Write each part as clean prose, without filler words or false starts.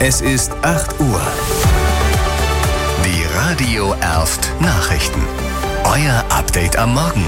Es ist 8 Uhr. Die Radio Erft Nachrichten. Euer Update am Morgen.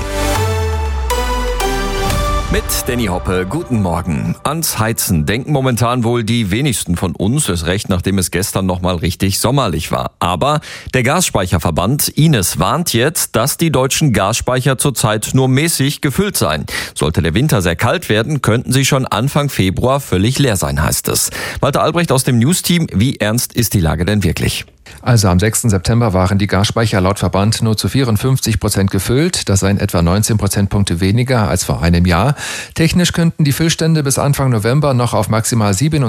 Mit Danny Hoppe, guten Morgen. Ans Heizen denken momentan wohl die wenigsten von uns, erst recht nachdem es gestern nochmal richtig sommerlich war. Aber der Gasspeicherverband Ines warnt jetzt, dass die deutschen Gasspeicher zurzeit nur mäßig gefüllt seien. Sollte der Winter sehr kalt werden, könnten sie schon Anfang Februar völlig leer sein, heißt es. Malte Albrecht aus dem News-Team, wie ernst ist die Lage denn wirklich? Also am 6. September waren die Gasspeicher laut Verband nur zu 54% gefüllt. Das seien etwa 19 Prozentpunkte weniger als vor einem Jahr. Technisch könnten die Füllstände bis Anfang November noch auf maximal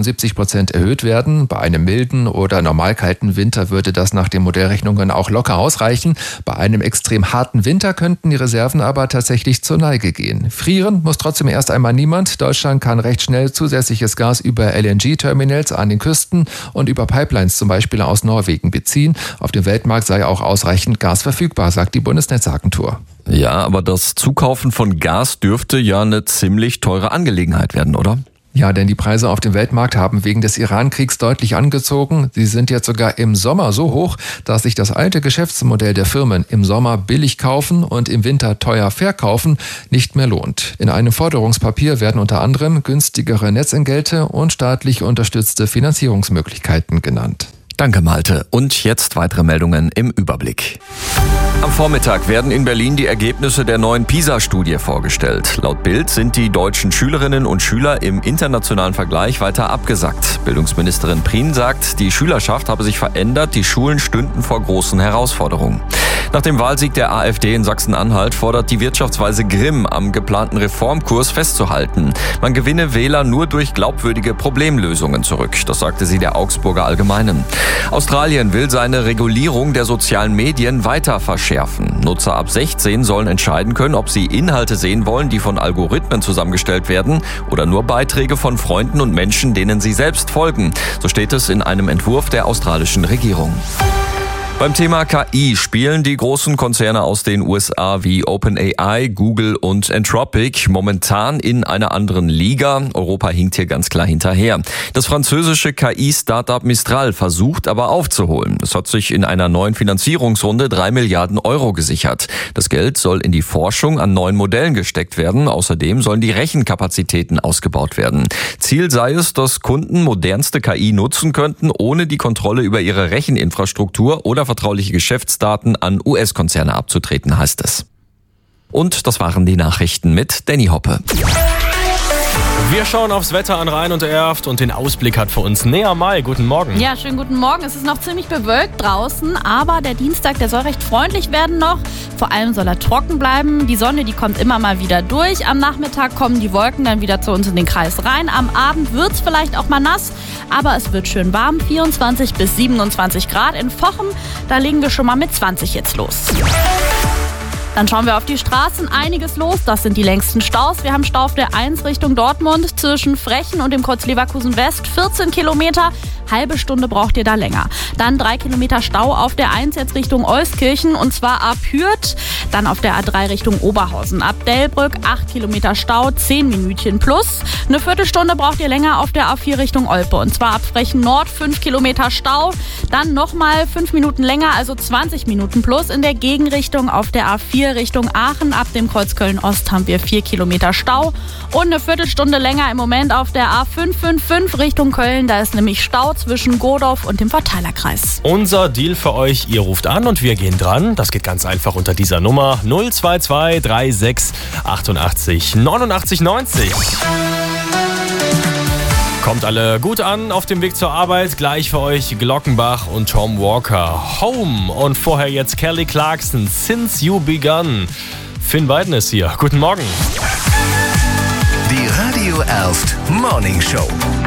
77% erhöht werden. Bei einem milden oder normal kalten Winter würde das nach den Modellrechnungen auch locker ausreichen. Bei einem extrem harten Winter könnten die Reserven aber tatsächlich zur Neige gehen. Frieren muss trotzdem erst einmal niemand. Deutschland kann recht schnell zusätzliches Gas über LNG-Terminals an den Küsten und über Pipelines zum Beispiel aus Norwegen beziehen. Auf dem Weltmarkt sei auch ausreichend Gas verfügbar, sagt die Bundesnetzagentur. Ja, aber das Zukaufen von Gas dürfte ja eine ziemlich teure Angelegenheit werden, oder? Ja, denn die Preise auf dem Weltmarkt haben wegen des Iran-Kriegs deutlich angezogen. Sie sind jetzt sogar im Sommer so hoch, dass sich das alte Geschäftsmodell der Firmen im Sommer billig kaufen und im Winter teuer verkaufen nicht mehr lohnt. In einem Forderungspapier werden unter anderem günstigere Netzentgelte und staatlich unterstützte Finanzierungsmöglichkeiten genannt. Danke, Malte. Und jetzt weitere Meldungen im Überblick. Am Vormittag werden in Berlin die Ergebnisse der neuen PISA-Studie vorgestellt. Laut Bild sind die deutschen Schülerinnen und Schüler im internationalen Vergleich weiter abgesackt. Bildungsministerin Prien sagt, die Schülerschaft habe sich verändert, die Schulen stünden vor großen Herausforderungen. Nach dem Wahlsieg der AfD in Sachsen-Anhalt fordert die Wirtschaftsweise Grimm, am geplanten Reformkurs festzuhalten. Man gewinne Wähler nur durch glaubwürdige Problemlösungen zurück. Das sagte sie der Augsburger Allgemeinen. Australien will seine Regulierung der sozialen Medien weiter verschärfen. Nutzer ab 16 sollen entscheiden können, ob sie Inhalte sehen wollen, die von Algorithmen zusammengestellt werden oder nur Beiträge von Freunden und Menschen, denen sie selbst folgen. So steht es in einem Entwurf der australischen Regierung. Beim Thema KI spielen die großen Konzerne aus den USA wie OpenAI, Google und Anthropic momentan in einer anderen Liga. Europa hinkt hier ganz klar hinterher. Das französische KI-Startup Mistral versucht aber aufzuholen. Es hat sich in einer neuen Finanzierungsrunde 3 Milliarden Euro gesichert. Das Geld soll in die Forschung an neuen Modellen gesteckt werden. Außerdem sollen die Rechenkapazitäten ausgebaut werden. Ziel sei es, dass Kunden modernste KI nutzen könnten, ohne die Kontrolle über ihre Recheninfrastruktur oder vertrauliche Geschäftsdaten an US-Konzerne abzutreten, heißt es. Und das waren die Nachrichten mit Danny Hoppe. Wir schauen aufs Wetter an Rhein und Erft und den Ausblick hat für uns Nea May. Guten Morgen. Ja, schönen guten Morgen. Es ist noch ziemlich bewölkt draußen, aber der Dienstag, der soll recht freundlich werden noch. Vor allem soll er trocken bleiben. Die Sonne, die kommt immer mal wieder durch. Am Nachmittag kommen die Wolken dann wieder zu uns in den Kreis rein. Am Abend wird es vielleicht auch mal nass, aber es wird schön warm. 24 bis 27 Grad. In Vochem, da legen wir schon mal mit 20 jetzt los. Dann schauen wir auf die Straßen. Einiges los. Das sind die längsten Staus. Wir haben Stau auf der 1 Richtung Dortmund zwischen Frechen und dem Kreuz Leverkusen West. 14 Kilometer. Halbe Stunde braucht ihr da länger. Dann 3 Kilometer Stau auf der 1 jetzt Richtung Euskirchen und zwar ab Hürth. Dann auf der A3 Richtung Oberhausen. Ab Delbrück 8 Kilometer Stau, 10 Minütchen plus. Eine Viertelstunde braucht ihr länger auf der A4 Richtung Olpe. Und zwar ab Frechen Nord 5 Kilometer Stau. Dann nochmal 5 Minuten länger, also 20 Minuten plus. In der Gegenrichtung auf der A4 Richtung Aachen. Ab dem Kreuz Köln-Ost haben wir 4 Kilometer Stau. Und eine Viertelstunde länger im Moment auf der A555 Richtung Köln. Da ist nämlich Stau zwischen Godorf und dem Verteilerkreis. Unser Deal für euch, ihr ruft an und wir gehen dran. Das geht ganz einfach unter dieser Nummer 022 36 88 89 90. Kommt alle gut an auf dem Weg zur Arbeit. Gleich für euch Glockenbach und Tom Walker. Home und vorher jetzt Kelly Clarkson. Since You Begun. Finn Weiden ist hier. Guten Morgen. Die Radio Erft Morning Show.